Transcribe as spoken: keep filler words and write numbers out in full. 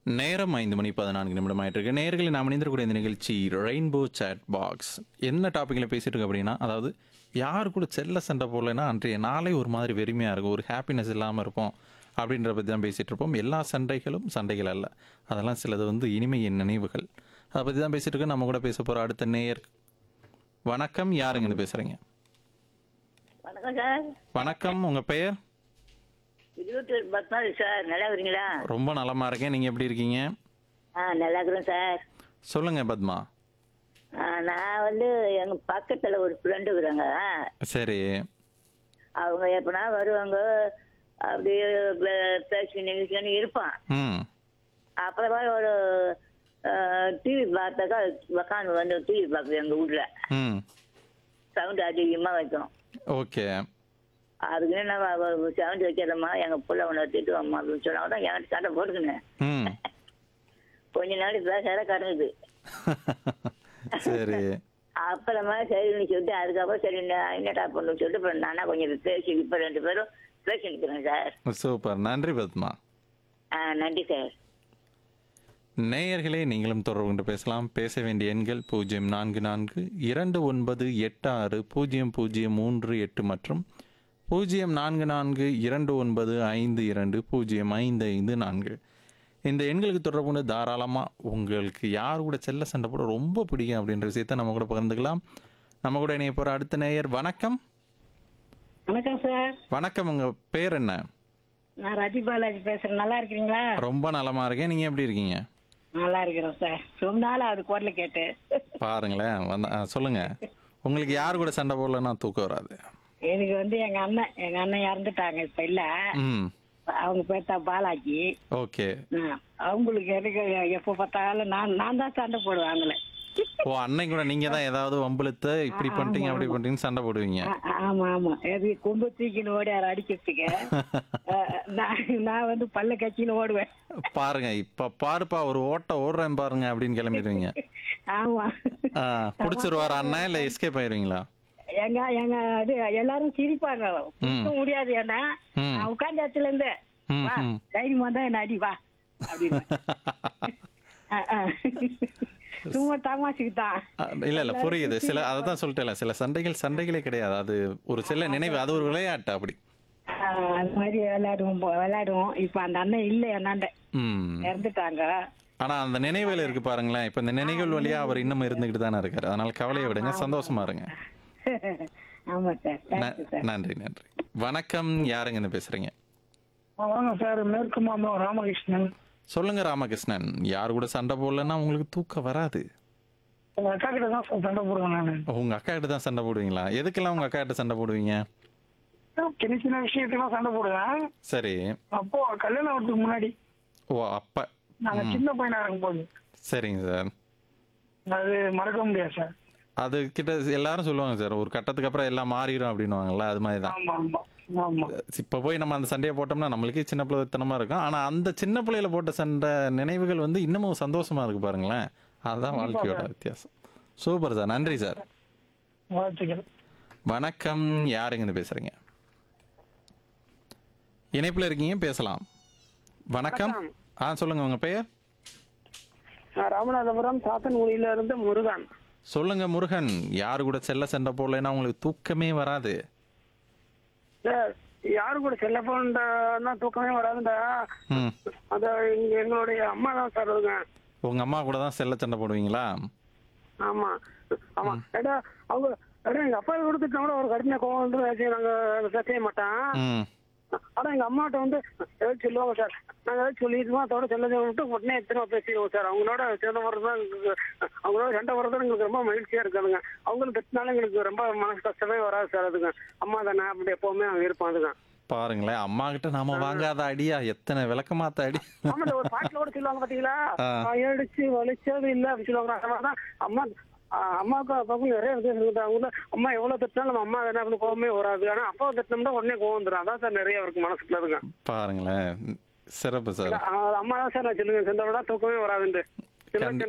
நேரம் ஐந்து மணி பதினான்கு நிமிடம் ஆயிட்டு இருக்கு. நேயர்களை நாம் இணைந்திருக்கக்கூடிய இந்த நிகழ்ச்சி ரெயின்போ சேட் பாக்ஸ். என்ன டாப்பிக்கில் பேசிட்டு இருக்கு அப்படின்னா, அதாவது யார் கூட செல்ல சண்டை போடலைன்னா அன்றைய நாளே ஒரு மாதிரி வெறுமையாக இருக்கும், ஒரு ஹாப்பினஸ் இல்லாமல் இருப்போம் அப்படின்றத பற்றி தான் பேசிகிட்டு இருப்போம். எல்லா சண்டைகளும் சண்டைகள் அல்ல, அதெல்லாம் சிலது வந்து இனிமையின் நினைவுகள். அதை பற்றி தான் பேசிகிட்டு இருக்கோம். நம்ம கூட பேச போகிற அடுத்த நேயர். வணக்கம், யாருங்கன்னு பேசுகிறீங்க? வணக்கம் சார். வணக்கம், உங்கள் பெயர்? இருபத்தி பத்மாவது சார். நல்லா இருக்கிறீங்களா? ரொம்ப நலமா இருக்கேன். நீங்கள் எப்படி இருக்கீங்க? ஆ நல்லா இருக்கிறேன் சார். சொல்லுங்கள் பத்மா. ஆ, நான் வந்து எங்கள் பக்கத்தில் ஒரு ஃப்ரெண்டு இருக்கிறாங்க. சரி. அவங்க எப்பனா வருவாங்க, அப்படியே பே- பேசி நிகழ்ச்சின்னு இருப்பான். ம். அப்புறமா ஒரு டிவி பார்த்தாக்கா உக்காந்து வந்து டிவி பார்க்குது எங்கள் வீட்டில். ம். சவுண்டு அதிகமாக வைக்கும். ஓகே. அதுக்கு என்ன சவுண்டு வைக்கிறம்மா, எங்கள் பிள்ளை ஒன்று திட்டுவாம்மா அப்படின்னு சொன்னாங்க தான் என்கிட்ட சண்டை போட்டுக்கினேன். ம். கொஞ்ச நாள் பேசாத கடங்குது. சரி. அப்புறமா சரின்னு சொல்லிட்டு அதுக்கப்புறம் சரி நான் என்னடா பண்ணு சொல்லிட்டு அப்புறம் நானா கொஞ்சம் பேசி இப்போ ரெண்டு பேரும் பேசி நிற்கிறேன் சார். சூப்பர், நன்றி பத்மா. ஆ நன்றி சார். நேயர்களே, நீங்களும் தொடர்பு கொண்டு பேசலாம். பேச வேண்டிய எண்கள் பூஜ்ஜியம் நான்கு நான்கு இரண்டு ஒன்பது எட்டு ஆறு பூஜ்ஜியம் பூஜ்ஜியம் மூன்று எட்டு மற்றும் பூஜ்ஜியம் நான்கு நான்கு இரண்டு ஒன்பது ஐந்து இரண்டு பூஜ்ஜியம் ஐந்து ஐந்து நான்கு. இந்த எண்களுக்கு தொடர்பு கொண்டு தாராளமாக உங்களுக்கு யார் கூட செல்ல சண்டை போட ரொம்ப பிடிக்கும் அப்படின்ற விஷயத்த நம்ம கூட பகிர்ந்துக்கலாம். நம்ம கூட இணைய போகிற அடுத்த நேயர். வணக்கம். வணக்கம் சார். வணக்கம், உங்கள் பேர் என்ன? நான் ரஜி பாலாஜி பேசுறேன். நல்லா இருக்கிறீங்களா? ரொம்ப நலமா இருக்கேன். நீங்கள் எப்படி இருக்கீங்க? நல்லா இருக்கிறோம் சார். ரொம்ப நாள் அது குரல கேட்டு. பாருங்களேன், வந்த ஆ, சொல்லுங்க. உங்களுக்கு யார் கூட சண்டை போடலன்னா தூக்கம் வராது? எனக்கு வந்து எங்க அண்ணன் எங்க அண்ணன் இறந்துட்டாங்க, இப்ப இல்ல. ம். அவங்க பேர் தான் பாலாஜி. ஓகே. ஆ, அவங்களுக்கு எனக்கு எப்ப பார்த்தாலும் நான் நான் தான் சண்டை போடுவேன் அவங்கள. ஓ, அன்னைக்கு கூட நீங்க தான் ஏதாவது வம்புழுத்த இப்படி பண்ணிட்டீங்க அப்படி பண்ணிட்டீங்கன்னு சண்டை போடுவீங்க. ஆ, ஆமா ஆமா. எது கொம்பு தூக்கின்னு ஓடி யாரை அடிக்கிறதுக்கு ஆ, நான் நான் வந்து பல்ல கட்சின்னு ஓடுவேன். பாருங்க, இப்ப பாருப்பா ஒரு ஓட்ட ஓடுறேன் பாருங்க அப்படின்னு கிளம்பிடுவீங்க. ஆமா. புடிச்சிருவாரு அண்ணா, இல்ல எஸ்கேப் ஆயிருவீங்களா? எங்க எங்க இது எல்லாரும் சிரிப்பாங்க. பிடிக்க முடியாது. ஏன்னா ம். நான் உட்கார்ந்த இடத்துல இருந்து ம், வா ம். தைரியமா தான் என்ன அடி வா அப்படின்னு. ஆ, ஆ. சும்மா தமாஷுக்கு தான். ஆ, இல்ல இல்ல புரியுது. சில அதான் சொல்லிட்டேன்ல, சில சண்டைகள் சண்டைகளே கிடையாது, அது ஒரு சில நினைவு, அது ஒரு விளையாட்டு அப்படி. அது மாதிரி விளையாடுவோம் போ- விளையாடுவோம். இப்ப அந்த அண்ணன் இல்ல, என்னாண்ட ம். இறந்துட்டாங்க. ஆனா அந்த நினைவுகள் இருக்கு பாருங்களேன். இப்ப இந்த நினைவுகள் வழியா அவர் இன்னும் இருந்துகிட்டு தானே இருக்காரு. அதனால கவலையை விடுங்க, சந்தோஷமா இருங்க. ஆமா சார். ந- தேங்க்யூ சார். நன்றி நன்றி. வணக்கம், யாருங்கன்னு பேசுறீங்க? வாங்க சார். மேற்கு மாம்பலம் ராமகிருஷ்ணன். சொல்லுங்க ராமகிருஷ்ணன். யார் கூட சண்டை போடலன்னா உங்களுக்கு தூக்கம் வராது? உங்க அக்கா கிட்ட தான் சார் சண்டை போடுவேன் நானு. உங்க அக்கா கிட்ட தான் சண்டை போடுவீங்களா? எதுக்கெல்லாம் உங்க அக்கா கிட்ட சண்டை போடுவீங்க? சின்ன சின்ன விஷயத்துக்கெல்லாம் சண்டை போடுவேன். சரி. அப்போ கல்யாணம் ஆகிறதுக்கு முன்னாடி ஓ, அப்ப. நாங்க ம். சின்ன பையனா இருக்கும் போது சரிங்க சார். அது மறக்க முடியாது சார். அது கிட்ட எல்லாரும் சொல்லுவாங்க சார், ஒரு கட்டத்துக்கு அப்புறம் எல்லாம் மாறிடும் அப்படின்னுவாங்கல்ல, அது மாதிரி தான். ஆமா ஆமா ஆமா. இப்போ போய் நம்ம அந்த சண்டையை போட்டோம்னா நம்மளுக்கே சின்ன பிள்ளைத்தனமா இருக்கும். ஆனா அந்த சின்ன பிள்ளையில போட்ட சண்டை நினைவுகள் வந்து இன்னமும் சந்தோஷமா இருக்கு பாருங்களேன். அதுதான் வாழ்க்கையோட வித்தியாசம். சூப்பர் சார், நன்றி சார். வாழ்த்துக்கள். வணக்கம், யாருங்கன்னு பேசுறீங்க? இணைப்புல இருக்கீங்க, பேசலாம். வணக்கம். ஆ சொல்லுங்க, உங்க பெயர்? நான் ராமநாதபுரம் சாத்தன்குடியில இருந்து முருகன். சொல்லுங்க முருகன். யாரு கூட செல்ல சண்டை போடலைன்னா உங்களுக்கு தூக்கமே வராது? சார், யாரு கூட செல்ல போனா தூக்கமே வராதுண்டா. ம். அத எங்க- எங்களுடைய அம்மா தான் சார் அவங்க. உங்க அம்மா கூட தான் செல்ல சண்டை போடுவீங்களா? ஆமா ஆமா. ஏடா அவங்க ஏடா எங்க அப்பா கொடுத்துட்டா கூட ஒரு கடுமையா கோவம் வந்து வச்சு நாங்க செய்ய மாட்டான். ம். ஆனா எங்க அம்மாட்ட வந்து ஏதாவது சொல்லுவாங்க சார். நாங்க ஏதாவது சொல்லிடுவோம், அதோட செல்லதை விட்டு உடனே எத்தனை பேசிடுவோம் சார். அவங்களோட சேர்ந்து வர்றதுதான் எங்களுக்கு, அவங்களோட சண்டை வர்றதும் எங்களுக்கு ரொம்ப மகிழ்ச்சியா இருக்காதுங்க. அவங்களும் திட்டினாலும் எங்களுக்கு ரொம்ப மனசு கஷ்டமே வராது சார். அதுங்க அம்மா தானே அப்படி எப்பவுமே அவங்க இருப்பான். அதுங்க பாருங்களேன், அம்மா கிட்ட நாம வாங்காத அடியா எத்தனை விளக்கமாத்த அடி. ஆமா, இந்த ஒரு பாட்டுல கூட சொல்லுவாங்க பாத்தீங்களா, ஆ. அடிச்சு வலிச்சது இல்ல அப்படி சொல்லுவாங்க. அந்த மாதிரிதான் அம்மா ஆ, அம்மாவுக்கும் அப்பாவுக்கும் நிறைய வித்தியாசம் இருக்குது. அவங்க அம்மா எவ்வளவு திட்டினாலும் நம்ம அம்மா என்ன அப்படின்னு கோவமே வராது. ஆனா அப்பாவை திட்டினோம்னா உடனே கோவம் வந்துடும். அதான் சார் நிறைய இருக்கு மனசுக்குள்ள இருங்க. பாருங்களேன், சிறப்பு சார். அம்மா தான் சார் நான் சொல்லுங்க, சென்ற விட தூக்கமே வராதுண்டு. சின்ன கண்டி-